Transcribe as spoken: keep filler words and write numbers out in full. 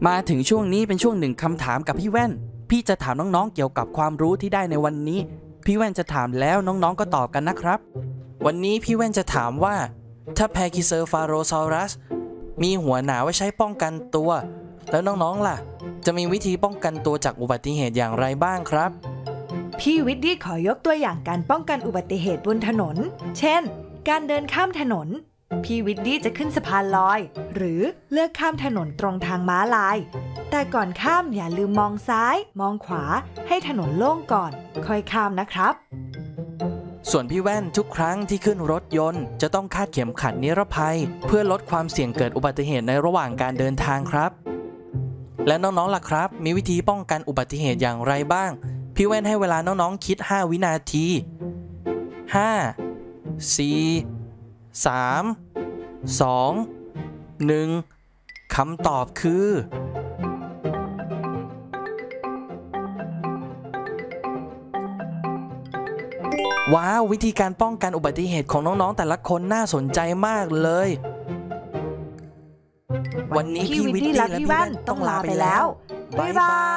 มาถึงช่วงนี้เป็นช่วงหนึ่งคำถามกับพี่แว่นพี่จะถามน้องๆเกี่ยวกับความรู้ที่ได้ในวันนี้พี่แว่นจะถามแล้วน้องๆก็ตอบกันนะครับวันนี้พี่แว่นจะถามว่าถ้าแพคิเซอร์ฟาโรซอรัสมีหัวหนาไว้ใช้ป้องกันตัวแล้วน้องๆล่ะจะมีวิธีป้องกันตัวจากอุบัติเหตุอย่างไรบ้างครับพี่วิดดี้ขอยกตัวอย่างการป้องกันอุบัติเหตุบนถนนเช่นการเดินข้ามถนนพี่วิดดี้จะขึ้นสะพานลอยหรือเลือกข้ามถนนตรงทางม้าลายแต่ก่อนข้ามอย่าลืมมองซ้ายมองขวาให้ถนนโล่งก่อนค่อยข้ามนะครับส่วนพี่แว่นทุกครั้งที่ขึ้นรถยนต์จะต้องคาดเข็มขัดนิรภัยเพื่อลดความเสี่ยงเกิดอุบัติเหตุในระหว่างการเดินทางครับและน้องๆล่ะครับมีวิธีป้องกันอุบัติเหตุอย่างไรบ้างพี่แว่นให้เวลาน้องๆคิดห้าวินาทีห้า สี่ สาม สอง หนึ่งคำตอบคือว้าววิธีการป้องกันอุบัติเหตุของน้องๆแต่ละคนน่าสนใจมากเลยวันนี้พี่วิดดี้และพี่แว่นต้องลาไปแล้วบ๊ายบาย